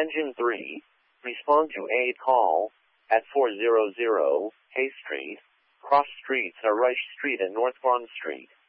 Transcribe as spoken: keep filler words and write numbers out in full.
Engine three, respond to aid call at four hundred Hay Street. Cross streets are Reich Street and North Bond Street.